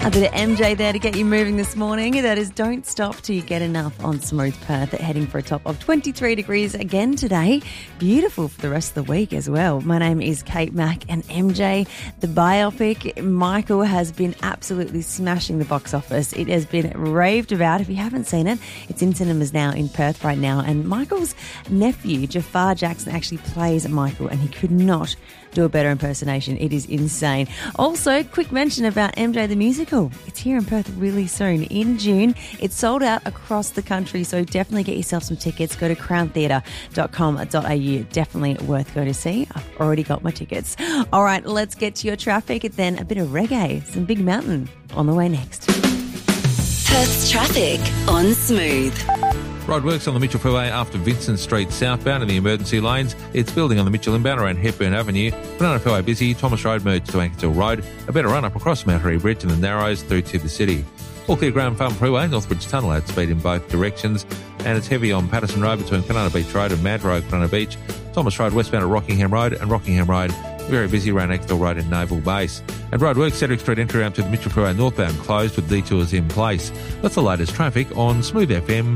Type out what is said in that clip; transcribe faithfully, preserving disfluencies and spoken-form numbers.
A bit of M J there to get you moving this morning. That is Don't Stop Till You Get Enough on Smooth Perth, heading for a top of twenty-three degrees again today. Beautiful for the rest of the week as well. My name is Kate Mack, and M J, the biopic, Michael, has been absolutely smashing the box office. It has been raved about. If you haven't seen it, it's in cinemas now in Perth right now. And Michael's nephew, Jafar Jackson, actually plays Michael, and he could not do a better impersonation. It is insane. Also, quick mention about M J the Musical. It's here in Perth really soon in June. It's sold out across the country, so definitely get yourself some tickets. Go to crown theatre dot com dot a u. Definitely worth going to see. I've already got my tickets. All right, let's get to your traffic. Then a bit of reggae, some Big Mountain on the way next. Perth's traffic on Smooth. Roadworks on the Mitchell Freeway after Vincent Street southbound in the emergency lanes. It's building on the Mitchell inbound around Hepburn Avenue. Banana Freeway busy. Thomas Road merged to Ankershill Road. A better run up across Mount Harry Bridge and the Narrows through to the city. All clear Graham Farm Freeway, Northbridge Tunnel at speed in both directions. And it's heavy on Patterson Road between Banana Beach Road and Mad Road, Banana Beach. Thomas Road westbound at Rockingham Road and Rockingham Road. Very busy around Exeter Road and Naval Base. And roadworks, Cedric Street entry around to the Mitchell Freeway northbound closed with detours in place. That's the latest traffic on Smooth F M.